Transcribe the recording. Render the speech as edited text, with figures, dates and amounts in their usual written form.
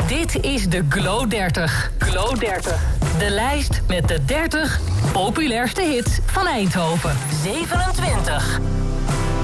Dit is de Glow 30. Glow 30. De lijst met de 30 populairste hits van Eindhoven. 27.